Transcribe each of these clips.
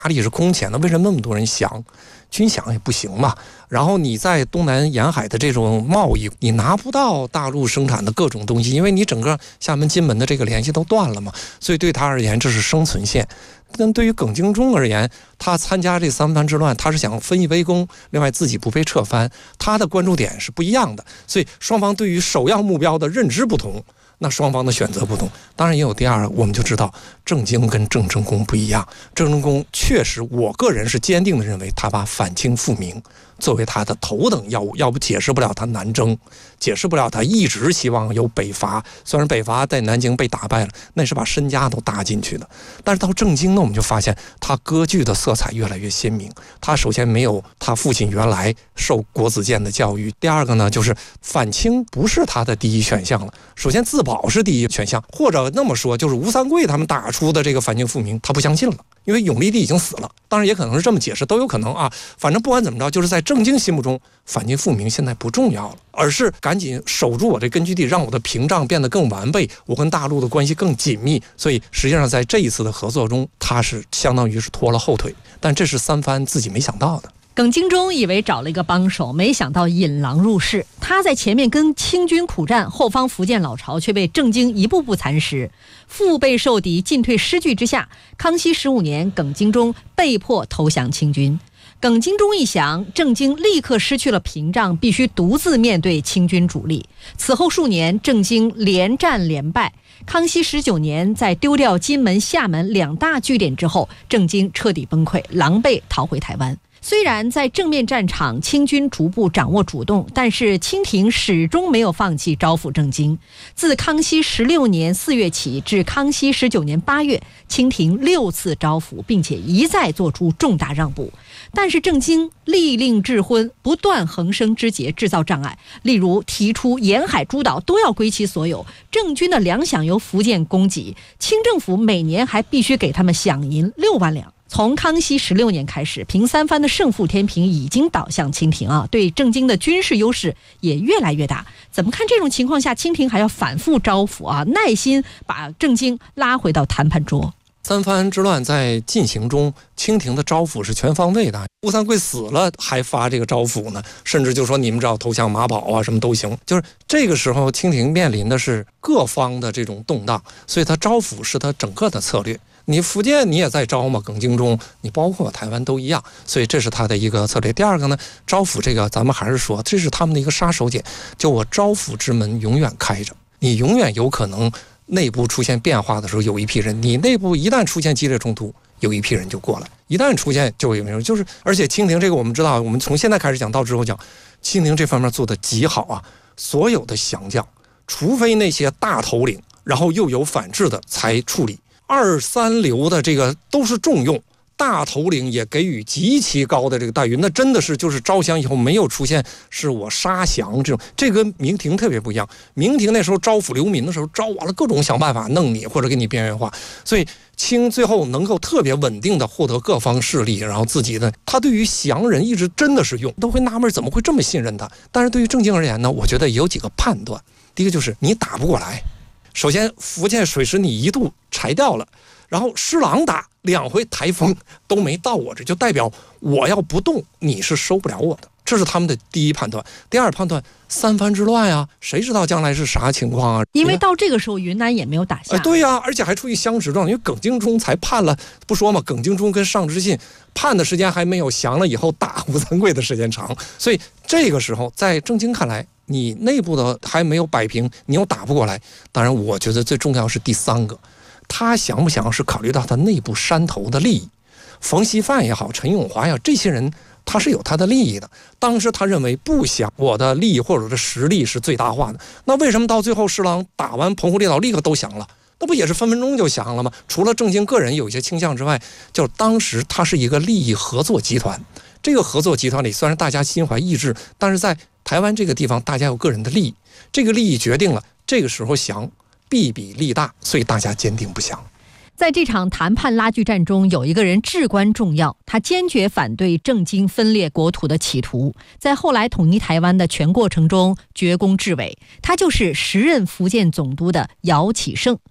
哪里是空前的？为什么那么多人降？军饷也不行嘛。然后你在东南沿海的这种贸易，你拿不到大陆生产的各种东西，因为你整个厦门、金门的这个联系都断了嘛。所以对他而言，这是生存线。但对于耿精忠而言，他参加这三藩之乱，他是想分一杯羹，另外自己不被撤藩，他的关注点是不一样的。所以双方对于首要目标的认知不同，那双方的选择不同。当然也有第二，我们就知道郑经跟郑成功不一样。郑成功确实，我个人是坚定的认为，他把反清复明作为他的头等要务，要不解释不了他南征，解释不了他一直希望有北伐。虽然北伐在南京被打败了，那是把身家都搭进去的。但是到郑经呢，我们就发现他割据的色彩越来越鲜明。他首先没有他父亲原来受国子监的教育，第二个呢，就是反清不是他的第一选项了。首先自保是第一选项，或者那么说，就是吴三桂他们打出的这个反清复明，他不相信了。因为永历帝已经死了，当然也可能是这么解释，都有可能啊。反正不管怎么着，就是在郑经心目中，反清复明现在不重要了，而是赶紧守住我这根据地，让我的屏障变得更完备，我跟大陆的关系更紧密。所以实际上在这一次的合作中，他是相当于是拖了后腿，但这是三藩自己没想到的。 耿精忠以为找了一个帮手，没想到引狼入室。他在前面跟清军苦战，后方福建老巢却被郑经一步步蚕食，腹背受敌，进退失据之下，康熙15年，耿精忠被迫投降清军。耿精忠一降，郑经立刻失去了屏障，必须独自面对清军主力。此后数年，郑经连战连败。康熙19年，在丢掉金门、厦门两大据点之后，郑经彻底崩溃，狼狈逃回台湾。虽然在正面战场清军逐步掌握主动，但是清廷始终没有放弃招抚郑经。自康熙16年4月起至康熙19年8月，清廷6次招抚，并且一再做出重大让步。但是郑经力令智昏，不断横生枝节，制造障碍。例如提出沿海诸岛都要归其所有，郑军的粮饷由福建供给，清政府每年还必须给他们饷银6万两。从康熙16年开始，平三藩的胜负天平已经倒向清廷啊，对郑经的军事优势也越来越大。怎么看这种情况下，清廷还要反复招抚啊，耐心把郑经拉回到谈判桌？ 三藩之乱在进行中，清廷的招抚是全方位的。吴三桂死了还发这个招抚呢，甚至就说你们只要投降马宝啊，什么都行。就是这个时候，清廷面临的是各方的这种动荡，所以他招抚是他整个的策略。你福建你也在招嘛，耿精忠，你包括台湾都一样，所以这是他的一个策略。第二个呢，招抚这个咱们还是说，这是他们的一个杀手锏，就我招抚之门永远开着，你永远有可能内部出现变化的时候，有一批人，你内部一旦出现激烈冲突，有一批人就过来，一旦出现就有人，就是而且清廷这个我们知道，我们从现在开始讲到之后讲，清廷这方面做的极好啊，所有的降将，除非那些大头领，然后又有反制的才处理。2、3流的这个都是重用，大头领也给予极其高的这个待遇，那真的是就是招降以后没有出现是我杀降这种，这跟明廷特别不一样。明廷那时候招抚流民的时候，招完了各种想办法弄你或者给你边缘化，所以清最后能够特别稳定的获得各方势力，然后自己的他对于降人一直真的是用，都会纳闷怎么会这么信任他。但是对于郑经而言呢，我觉得有几个判断，第一个就是你打不过来。首先福建水师你一度拆掉了，然后施琅打2回台风都没到我这，就代表我要不动你是收不了我的，这是他们的第一判断。第二判断，三藩之乱啊，谁知道将来是啥情况啊？ 因为到这个时候云南也没有打下。 对呀，而且还处于相持状态，因为耿精忠才判了，不说嘛，耿精忠跟尚之信判的时间还没有降了以后打吴三桂的时间长，所以这个时候在郑经看来，你内部的还没有摆平，你又打不过来。当然我觉得最重要是第三个，他想不想是考虑到他内部山头的利益，冯锡范也好，陈永华也好，这些人他是有他的利益的。当时他认为不想我的利益或者是实力是最大化的，那为什么到最后施琅打完澎湖列岛立刻都降了？那不也是分分钟就降了吗？除了郑经个人有一些倾向之外，就是当时他是一个利益合作集团。这个合作集团里虽然大家心怀异志，但是在台湾这个地方大家有个人的利益，这个利益决定了这个时候降必比利大，所以大家坚定不降。 在这场谈判拉锯战中，有一个人至关重要，他坚决反对郑经分裂国土的企图，在后来统一台湾的全过程中绝功至伟。他就是时任福建总督的姚启圣。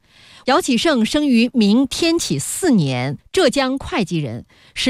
姚启圣生于明天启4年，浙江会稽人。